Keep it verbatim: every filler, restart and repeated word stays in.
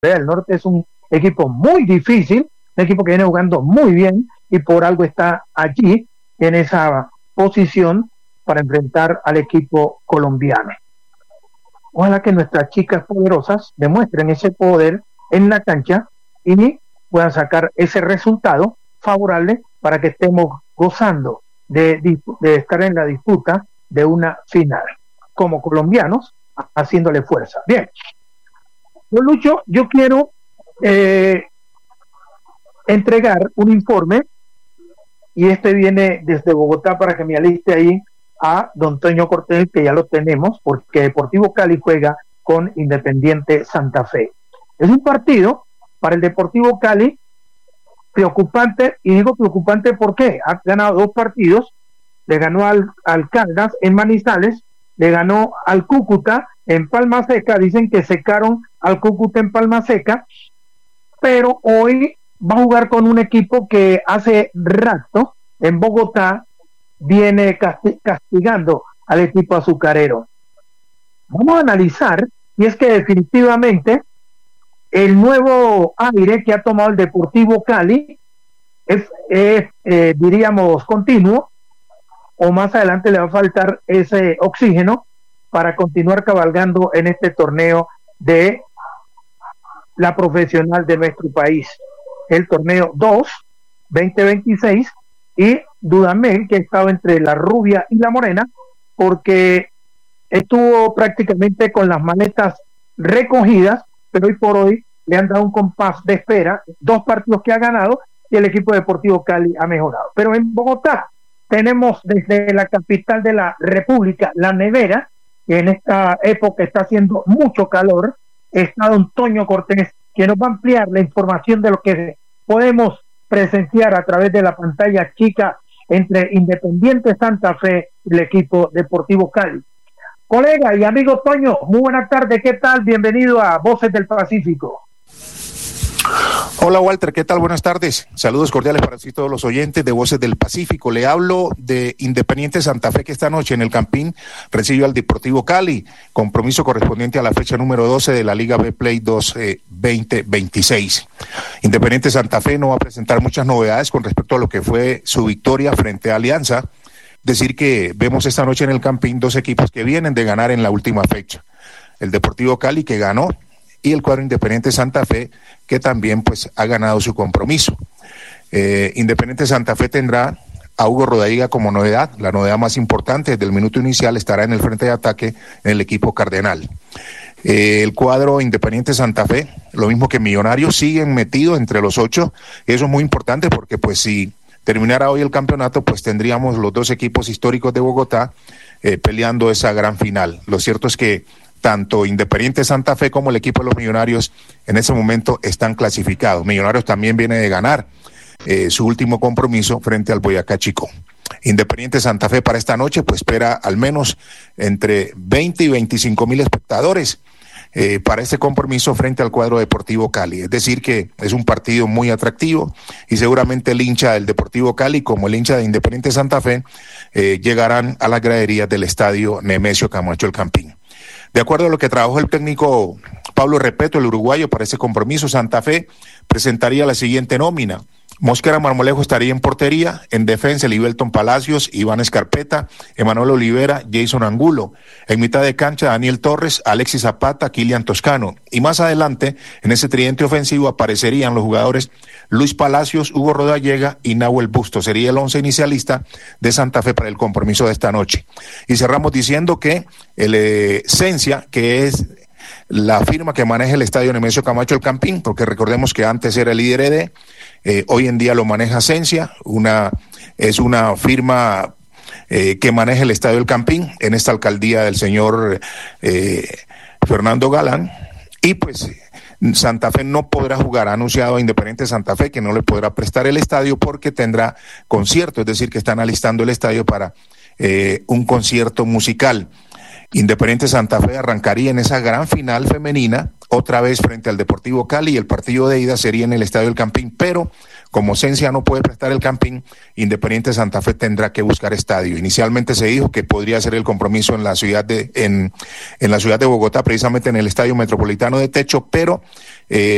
del Norte es un equipo muy difícil, un equipo que viene jugando muy bien y por algo está allí en esa posición para enfrentar al equipo colombiano. Ojalá que nuestras chicas poderosas demuestren ese poder en la cancha y puedan sacar ese resultado favorable para que estemos gozando de, de estar en la disputa de una final, como colombianos, haciéndole fuerza. Bien, yo, Lucho, yo quiero eh, entregar un informe, y este viene desde Bogotá para que me aliste ahí a don Toño Cortés, que ya lo tenemos, porque Deportivo Cali juega con Independiente Santa Fe. Es un partido para el Deportivo Cali preocupante, y digo preocupante porque ha ganado dos partidos, le ganó al, al Caldas en Manizales, le ganó al Cúcuta en Palma Seca, dicen que secaron al Cúcuta en Palma Seca, pero hoy va a jugar con un equipo que hace rato en Bogotá viene castigando al equipo azucarero. Vamos a analizar, y es que definitivamente el nuevo aire que ha tomado el Deportivo Cali es, es eh, diríamos, continuo, o más adelante le va a faltar ese oxígeno para continuar cabalgando en este torneo de la profesional de nuestro país, el torneo dos veinte veintiséis, y Dudamel, que estaba entre la rubia y la morena, porque estuvo prácticamente con las maletas recogidas, pero hoy por hoy le han dado un compás de espera, dos partidos que ha ganado y el equipo Deportivo Cali ha mejorado. Pero en Bogotá tenemos desde la capital de la República, la nevera, que en esta época está haciendo mucho calor, está don Toño Cortés, que nos va a ampliar la información de lo que podemos presenciar a través de la pantalla chica entre Independiente Santa Fe y el equipo Deportivo Cali. Colega y amigo Toño, muy buenas tardes, ¿qué tal? Bienvenido a Voces del Pacífico. Hola Walter, ¿qué tal? Buenas tardes. Saludos cordiales para todos los oyentes de Voces del Pacífico. Le hablo de Independiente Santa Fe, que esta noche en el Campín recibe al Deportivo Cali, compromiso correspondiente a la fecha número doce de la Liga B Play dos veinte veintiséis. Independiente Santa Fe no va a presentar muchas novedades con respecto a lo que fue su victoria frente a Alianza. Decir que vemos esta noche en el Campín dos equipos que vienen de ganar en la última fecha. El Deportivo Cali, que ganó, y el cuadro Independiente Santa Fe, que también pues ha ganado su compromiso. Eh, Independiente Santa Fe tendrá a Hugo Rodallega como novedad. La novedad más importante desde el minuto inicial estará en el frente de ataque en el equipo cardenal. Eh, el cuadro Independiente Santa Fe, lo mismo que Millonarios, siguen metidos entre los ocho. Eso es muy importante porque pues si terminara hoy el campeonato, pues tendríamos los dos equipos históricos de Bogotá eh, peleando esa gran final. Lo cierto es que tanto Independiente Santa Fe como el equipo de los Millonarios en ese momento están clasificados. Millonarios también viene de ganar eh, su último compromiso frente al Boyacá Chico. Independiente Santa Fe para esta noche pues espera al menos entre veinte y veinticinco mil espectadores eh, para este compromiso frente al cuadro Deportivo Cali. Es decir que es un partido muy atractivo y seguramente el hincha del Deportivo Cali como el hincha de Independiente Santa Fe eh, llegarán a las graderías del estadio Nemesio Camacho El Campín. De acuerdo a lo que trabajó el técnico Pablo Repeto, el uruguayo, para ese compromiso, Santa Fe presentaría la siguiente nómina. Mosquera Marmolejo estaría en portería, en defensa Libelton Palacios, Iván Escarpeta, Emanuel Olivera, Jason Angulo. En mitad de cancha Daniel Torres, Alexis Zapata, Kilian Toscano. Y más adelante, en ese tridente ofensivo aparecerían los jugadores Luis Palacios, Hugo Rodallega y Nahuel Busto. Sería el once inicialista de Santa Fe para el compromiso de esta noche. Y cerramos diciendo que el eh, Cencia, que es la firma que maneja el estadio Nemesio Camacho El Campín, porque recordemos que antes era el I D R D, eh, hoy en día lo maneja Cencia, una, es una firma eh, que maneja el estadio El Campín en esta alcaldía del señor eh, Fernando Galán, y pues Santa Fe no podrá jugar, ha anunciado a Independiente Santa Fe que no le podrá prestar el estadio porque tendrá concierto, es decir que están alistando el estadio para eh, un concierto musical. Independiente Santa Fe arrancaría en esa gran final femenina, otra vez frente al Deportivo Cali, y el partido de ida sería en el Estadio El Campín, pero como Cencia no puede prestar el Campín, Independiente Santa Fe tendrá que buscar estadio. Inicialmente se dijo que podría ser el compromiso en la ciudad de, en, en la ciudad de Bogotá, precisamente en el Estadio Metropolitano de Techo, pero eh,